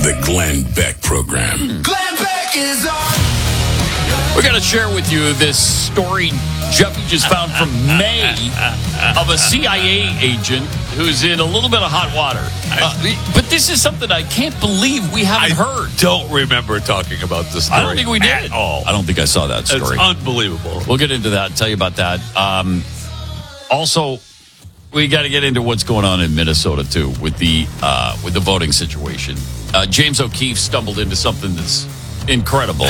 The Glenn Beck Program. Glenn Beck is on. We're going to share with you this story Jeffy just found from May of a CIA agent who's in a little bit of hot water. But this is something I can't believe we haven't heard. Don't remember talking about this story. I don't think we did at all. I don't think I saw that story. It's unbelievable. We'll get into that and tell you about that. Also, we got to get into what's going on in Minnesota too with the voting situation. James O'Keefe stumbled into something that's incredible,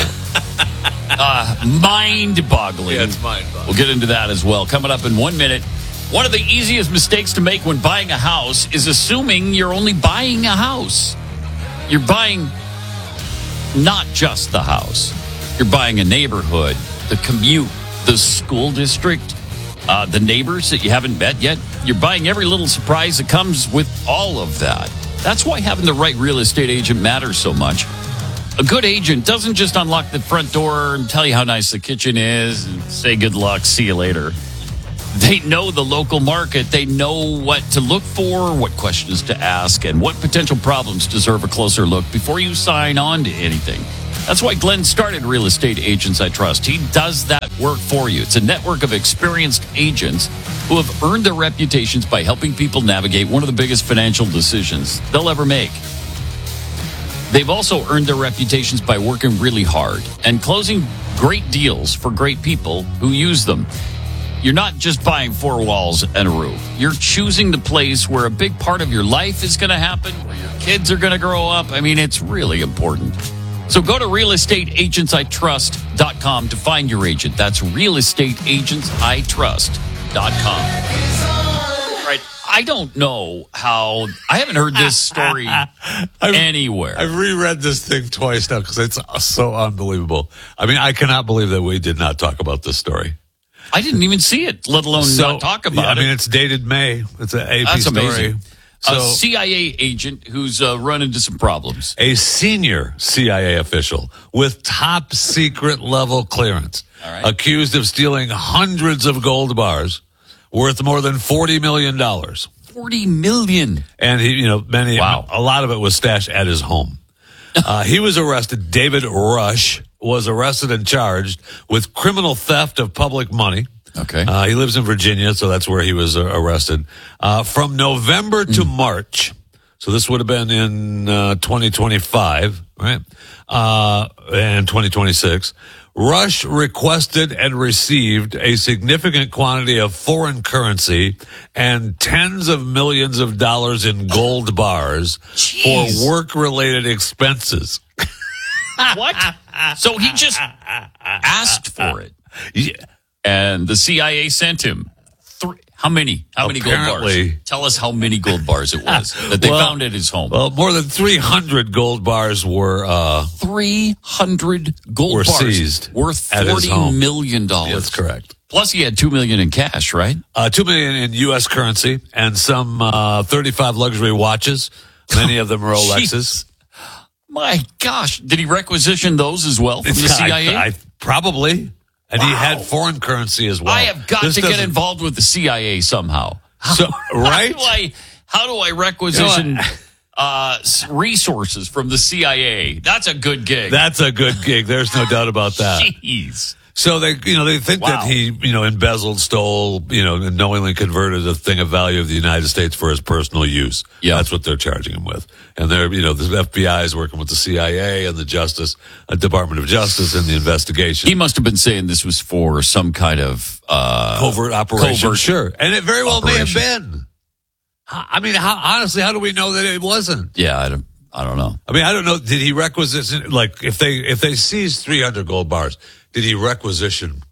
mind-boggling. Yeah, it's mind-boggling. We'll get into that as well. Coming up in 1 minute. One of the easiest mistakes to make when buying a house is assuming you're only buying a house. You're buying not just the house. You're buying a neighborhood, the commute, the school district, the neighbors that you haven't met yet. You're buying every little surprise that comes with all of that. That's why having the right real estate agent matters so much. A good agent doesn't just unlock the front door and tell you how nice the kitchen is and say good luck, see you later. They know the local market. They know what to look for, what questions to ask, and what potential problems deserve a closer look before you sign on to anything. That's why Glenn started Real Estate Agents I Trust. He does that work for you. It's a network of experienced agents who have earned their reputations by helping people navigate one of the biggest financial decisions they'll ever make. They've also earned their reputations by working really hard and closing great deals for great people who use them. You're not just buying four walls and a roof. You're choosing the place where a big part of your life is going to happen, where your kids are going to grow up. I mean, it's really important. So go to realestateagentsitrust.com to find your agent. That's realestateagentsitrust.com. Right. I don't know how. I haven't heard this story anywhere. I've reread this thing twice now because it's so unbelievable. I mean, I cannot believe that we did not talk about this story. I didn't even see it, let alone not talk about it. I mean, it's dated May. It's an AP That's story. Amazing. So, a CIA agent who's run into some problems. A senior CIA official with top secret level clearance, accused of stealing hundreds of gold bars worth more than $40 million. $40 million. And he, a lot of it was stashed at his home. He was arrested. David Rush was arrested and charged with criminal theft of public money. Okay. He lives in Virginia, so that's where he was arrested. From November to March, so this would have been in 2025, right? And 2026. Rush requested and received a significant quantity of foreign currency and tens of millions of dollars in gold bars for work-related expenses. What? So he just asked for it. Yeah. And the CIA sent him how many gold bars? Tell us how many gold bars it was that they found at his home. Well, more than 300 gold bars were 300 gold bars seized worth $40 million. That's correct. Plus, he had $2 million in cash, right? $2 million in U.S. currency and some 35 luxury watches. Many of them Rolexes. My gosh. Did he requisition those as well from the CIA? Probably. And he had foreign currency as well. I have got to get involved with the CIA somehow. So, right? How do I requisition resources from the CIA? That's a good gig. That's a good gig. There's no doubt about that. Jeez. So they think that he, embezzled, stole, and knowingly converted a thing of value of the United States for his personal use. Yeah. That's what they're charging him with. And they're, the FBI is working with the CIA and the Department of Justice in the investigation. He must have been saying this was for some kind of, covert operation. Sure. And it very well may have been. I mean, how do we know that it wasn't? Yeah, I don't know. I mean, I don't know. Did he requisition, if they seized 300 gold bars, did he requisition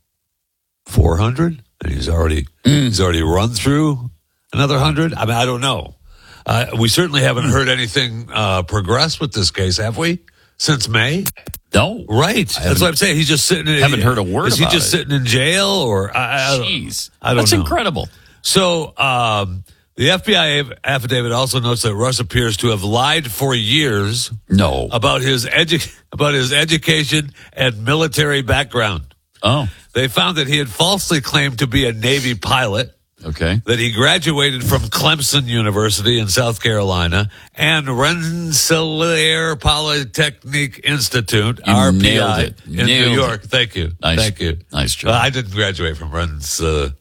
400? And he's already run through another 100? I mean, I don't know. We certainly haven't heard anything progress with this case, have we? Since May? No. Right. That's what I'm saying. He's just sitting in... Haven't heard a word about it. Is he just sitting in jail or... Jeez. I don't know. That's incredible. So, the FBI affidavit also notes that Rush appears to have lied for years. No. About his education and military background. Oh. They found that he had falsely claimed to be a Navy pilot Okay. that he graduated from Clemson University in South Carolina and Rensselaer Polytechnic Institute, You nailed RPI, it. in New Nailed York. it. Thank you. Nice. Thank you. Nice job. I didn't graduate from Rensselaer.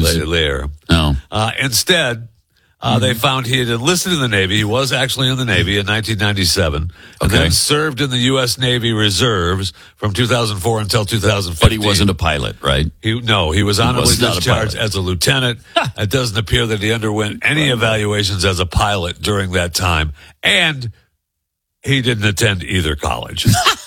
No. Instead, they found he had enlisted in the Navy. He was actually in the Navy in 1997, and Okay. then served in the U.S. Navy Reserves from 2004 until 2015. But he wasn't a pilot, right? He was honorably was not a discharged pilot. as a lieutenant. It doesn't appear that he underwent any evaluations as a pilot during that time, and he didn't attend either college.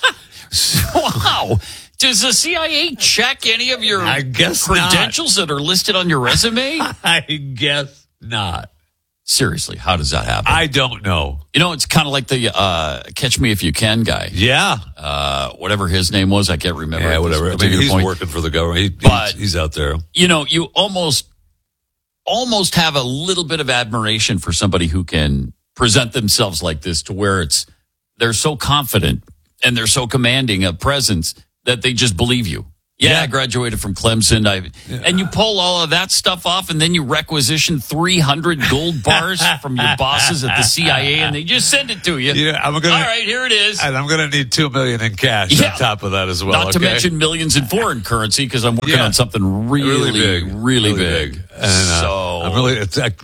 Wow. Does the CIA check any of your I guess not. credentials that are listed on your resume? I guess not. Seriously, how does that happen? I don't know. You know, it's kind of like the Catch Me If You Can guy. Yeah. Whatever his name was, I can't remember. Yeah, at this whatever. I mean, particular he's point. working for the government. But- He's out there. You know, you almost have a little bit of admiration for somebody who can present themselves like this, to where they're so confident and they're so commanding a presence that they just believe you. Yeah, I graduated from Clemson. And you pull all of that stuff off, and then you requisition 300 gold bars from your bosses at the CIA, and they just send it to you. Yeah, All right, here it is. And I'm going to need $2 million in cash Yeah. on top of that as well. Not to mention millions in foreign currency, because I'm working Yeah. on something really big. And, So I'm really,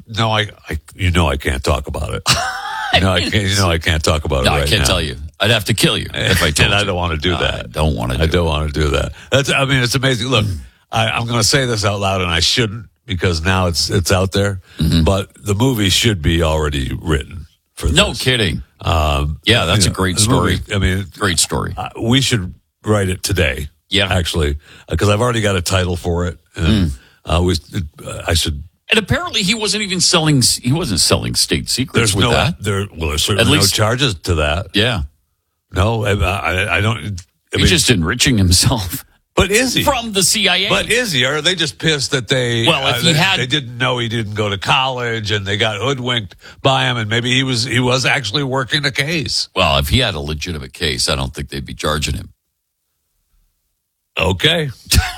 I can't talk about it. I can't talk about it no, right I can't now. tell you. I'd have to kill you if I told And I you. don't want to do that. I don't want to do I don't want to do that. It's amazing. Look, I'm going to say this out loud, and I shouldn't, because now it's out there. Mm-hmm. But the movie should be already written for this. No kidding. Yeah, that's a great the story. movie, I mean, Great story. we should write it today. Yeah. actually, because I've already got a title for it, and I should. And apparently he wasn't even selling. He wasn't selling state secrets There's with no that. there's certainly At no least- charges to that. Yeah, No, I don't. he's just enriching himself But is he? from the CIA. But is he? Or are they just pissed that they? Well, if he had- they didn't know he didn't go to college, and they got hoodwinked by him, and maybe he was actually working a case. well, if he had a legitimate case, I don't think they'd be charging him. Okay.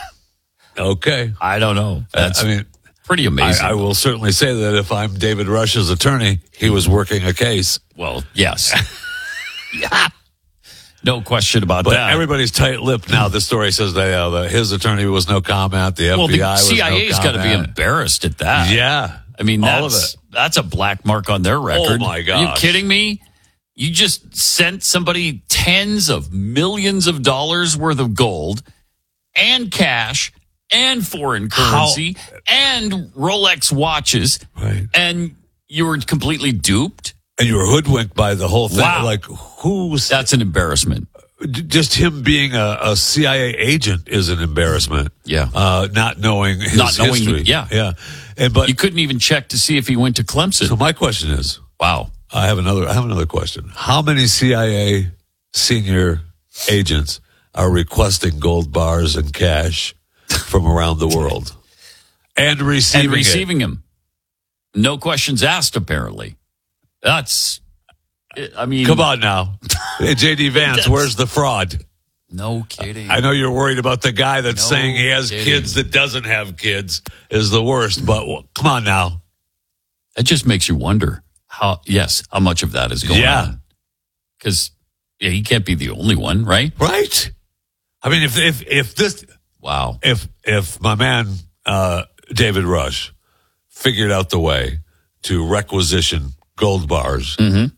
Okay. I don't know. That's I mean, pretty amazing. I will certainly say that if I'm David Rush's attorney, he was working a case. well, yes. Yeah. No question about But that. everybody's tight-lipped now. This story says that his attorney was no comment. The FBI well, the was no CIA's got to be comment. embarrassed at that. Yeah. I mean, all of it. that's a black mark on their record. Oh, my Are you gosh. kidding me? You just sent somebody tens of millions of dollars worth of gold and cash and foreign currency and Rolex watches, Right. and you were completely duped? And you were hoodwinked by the whole thing. Wow. Like, who's That's an embarrassment. just him being a CIA agent is an embarrassment. Yeah. Not knowing his Not knowing- history. yeah. Yeah. And but You couldn't even check to see if he went to Clemson. so my question is, Wow. I have another question. How many CIA senior agents are requesting gold bars and cash from around the world and receiving him. No questions asked, apparently. That's, I mean. it? Come on now. Hey, J.D. Vance, where's the fraud? No kidding. I know you're worried about the guy that's No saying he has kidding. kids that doesn't have kids is the worst, but come on now. It just makes you wonder how much of that is going on. Because he can't be the only one, right? Right? I mean, if this, Wow. if my man David Rush figured out the way to requisition gold bars,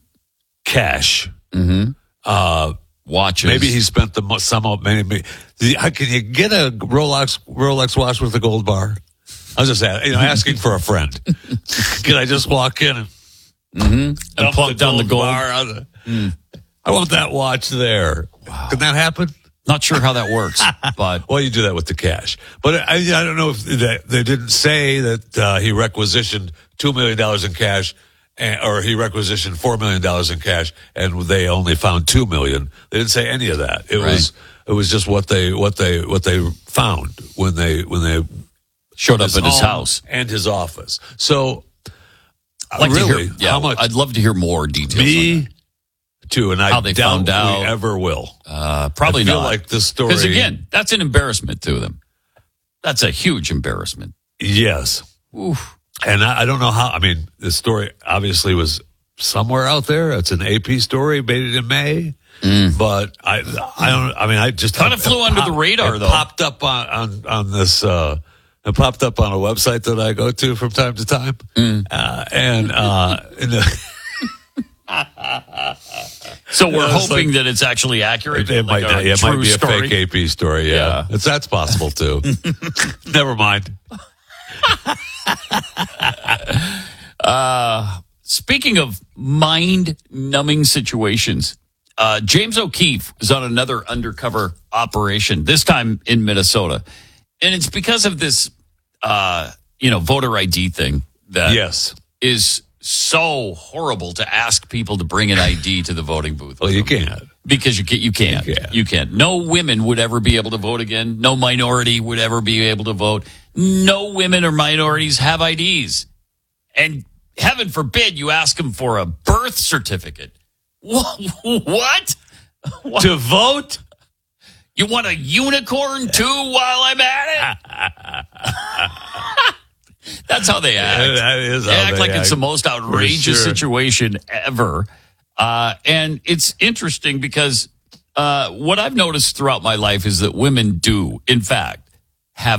cash, Watches. maybe he spent can you get a Rolex watch with a gold bar? I was just asking for a friend. Can I just walk in and plunk down the gold? bar on I want that watch there. Wow. Can that happen? Not sure how that works, but Well, you do that with the cash. But I don't know if they didn't say that he requisitioned $2 million in cash or he requisitioned $4 million in cash and they only found $2 million. They didn't say any of that. It was just what they found when they showed up at his home house. and his office. So I'd like really, to hear, how much? I'd love to hear more details. on Me too, and I How they doubt found out. we ever will. that. Probably I feel not. like this story. Because again, that's an embarrassment to them. That's a huge embarrassment. Yes. Oof. And I don't know how. I mean, this story obviously was somewhere out there. It's an AP story, made it in May. But I don't. I mean, I just Kind of flew under the radar, though. Popped up on this. It popped up on a website that I go to from time to time, So we're hoping that it's actually accurate. It might not. It might be a fake AP story. Yeah. That's possible too. Never mind. Speaking of mind-numbing situations, James O'Keefe is on another undercover operation, this time in Minnesota. And it's because of this, voter ID thing that is so horrible to ask people to bring an ID to the voting booth. Well, you can't. Because you can't. You can't. No women would ever be able to vote again. No minority would ever be able to vote. No women or minorities have IDs. And heaven forbid you ask them for a birth certificate. What? To vote? You want a unicorn too while I'm at it? That's how they act. That is they how act they like act. it's the most outrageous situation ever. And it's interesting because what I've noticed throughout my life is that women do, in fact,